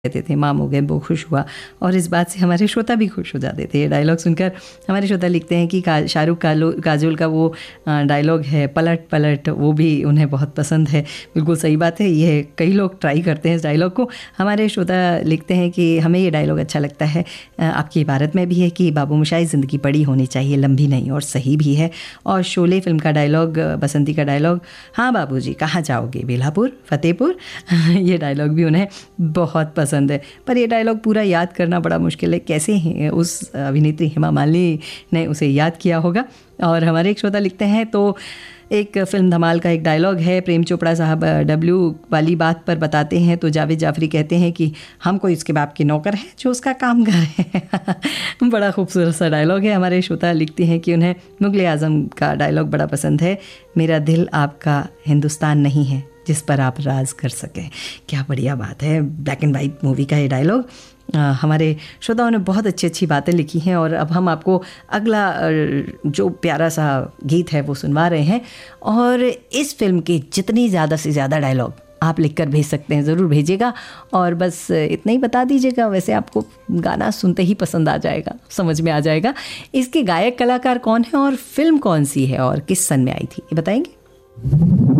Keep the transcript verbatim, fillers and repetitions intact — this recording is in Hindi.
कहते थे मामू गए वो खुश हुआ, और इस बात से हमारे श्रोता भी खुश हो जाते थे। ये डायलॉग सुनकर हमारे श्रोता लिखते हैं कि का, शाहरुख काजोल का वो डायलॉग है पलट पलट, वो भी उन्हें बहुत पसंद है। बिल्कुल सही बात है, ये कई लोग ट्राई करते हैं इस डायलॉग को। हमारे श्रोता लिखते हैं कि हमें ये डायलॉग अच्छा लगता है। आपकी इबारत में भी है कि बाबू मोशाई ज़िंदगी बड़ी होनी चाहिए, लंबी नहीं, और सही भी है। और शोले फिल्म का डायलॉग, बसंती का डायलॉग, हाँ बाबूजी कहाँ जाओगे, बेलापुर फतेहपुर, ये डायलॉग भी उन्हें बहुत पसंद है। पर ये डायलॉग पूरा याद करना बड़ा मुश्किल है, कैसे ही उस अभिनेत्री हेमा मालिनी ने उसे याद किया होगा। और हमारे एक श्रोता लिखते हैं तो एक फिल्म धमाल का एक डायलॉग है, प्रेम चोपड़ा साहब डब्ल्यू वाली बात पर बताते हैं तो जावेद जाफरी कहते हैं कि हम कोई इसके बाप के नौकर हैं जो उसका काम कर रहे हैं। बड़ा खूबसूरत सा डायलॉग है। हमारे श्रोता लिखते हैं कि उन्हें मुगले आज़म का डायलॉग बड़ा पसंद है, मेरा दिल आपका हिंदुस्तान नहीं है जिस पर आप राज कर सकें। क्या बढ़िया बात है, ब्लैक एंड वाइट मूवी का ये डायलॉग। हमारे श्रोताओं ने बहुत अच्छी अच्छी बातें लिखी हैं, और अब हम आपको अगला जो प्यारा सा गीत है वो सुनवा रहे हैं। और इस फिल्म के जितनी ज़्यादा से ज़्यादा डायलॉग आप लिखकर भेज सकते हैं, ज़रूर भेजिएगा। और बस इतना ही बता दीजिएगा, वैसे आपको गाना सुनते ही पसंद आ जाएगा, समझ में आ जाएगा। इसके गायक कलाकार कौन है और फिल्म कौन सी है और किस सन में आई थी, ये बताएंगे?